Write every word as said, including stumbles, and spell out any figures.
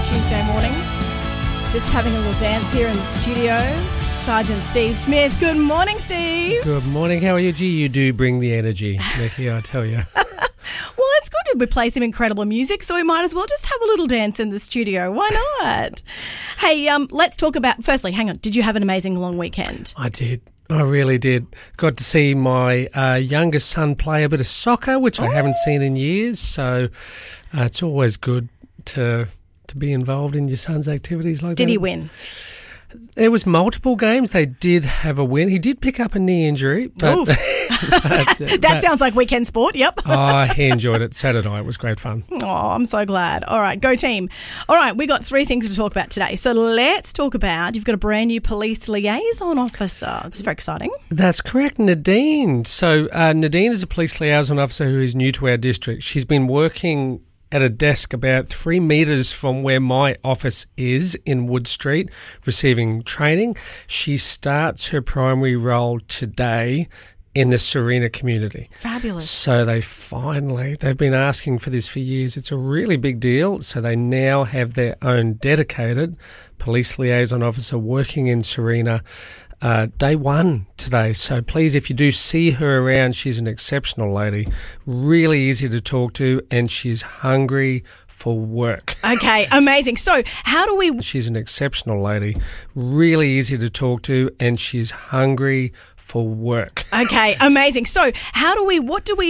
Tuesday morning. Just having a little dance here in the studio. Sergeant Steve Smith. Good morning, Steve. Good morning. How are you? Gee, you do bring the energy, Nikki, I tell you. Well, it's good to play some incredible music, so we might as well just have a little dance in the studio. Why not? Hey, um, let's talk about, firstly, hang on, did you have an amazing long weekend? I did. I really did. Got to see my uh, youngest son play a bit of soccer, which I oh. haven't seen in years, so uh, it's always good to to be involved in your son's activities like did that. Did he win? There was multiple games. They did have a win. He did pick up a knee injury. But, but, that but, sounds like weekend sport, yep. oh, he enjoyed it Saturday. It was great fun. Oh, I'm so glad. All right, go team. All right, we got three things to talk about today. So let's talk about, you've got a brand new police liaison officer. This is very exciting. That's correct, Nadine. So uh, Nadine is a police liaison officer who is new to our district. She's been working at a desk about three metres from where my office is in Wood Street, receiving training. She starts her primary role today in the Sarina community. Fabulous. So they finally, they've been asking for this for years. It's a really big deal. So they now have their own dedicated police liaison officer working in Sarina. Uh, day one today. So please, if you do see her around, she's an exceptional lady, really easy to talk to, and she's hungry for work. Okay, amazing. So how do we... She's an exceptional lady, really easy to talk to, and she's hungry for work. Okay, amazing. So how do we... What do we...